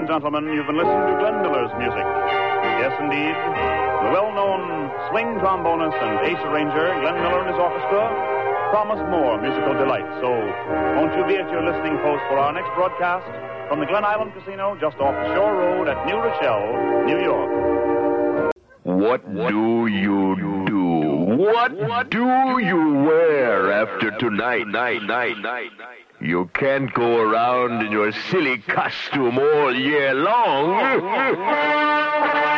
and gentlemen, you've been listening to Glenn Miller's music. Yes, indeed. The well-known swing trombonist and ace arranger, Glenn Miller and his orchestra, promise more musical delight. So, won't you be at your listening post for our next broadcast from the Glen Island Casino, just off the Shore Road at New Rochelle, New York. What do you do? What do you wear after tonight? You can't go around in your silly costume all year long.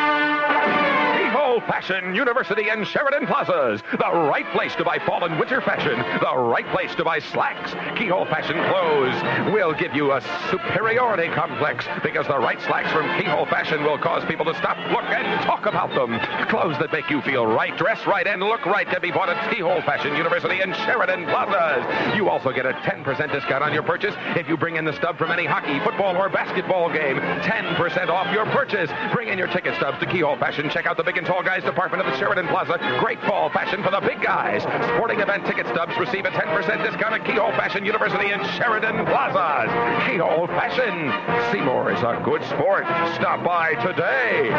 Fashion University and Sheridan Plazas. The right place to buy fall and winter fashion. The right place to buy slacks. Keyhole Fashion clothes will give you a superiority complex because the right slacks from Keyhole Fashion will cause people to stop, look, and talk about them. Clothes that make you feel right, dress right, and look right can be bought at Keyhole Fashion University and Sheridan Plazas. You also get a 10% discount on your purchase if you bring in the stub from any hockey, football, or basketball game. 10% off your purchase. Bring in your ticket stubs to Keyhole Fashion. Check out the big and tall guys department of the Sheridan Plaza. Great fall fashion for the big guys. Sporting event ticket stubs receive a 10% discount at Keyhole Fashion University and Sheridan Plazas. Keyhole Fashion. Seymour is a good sport. Stop by today.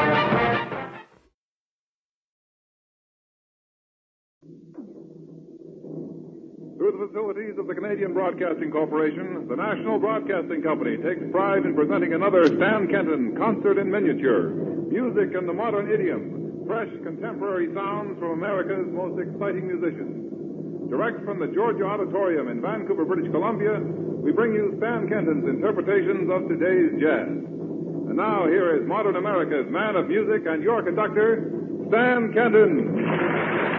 Through the facilities of the Canadian Broadcasting Corporation, the National Broadcasting Company takes pride in presenting another Stan Kenton concert in miniature. Music in the modern idiom. Fresh, contemporary sounds from America's most exciting musicians. Direct from the Georgia Auditorium in Vancouver, British Columbia, we bring you Stan Kenton's interpretations of today's jazz. And now, here is modern America's man of music and your conductor, Stan Kenton.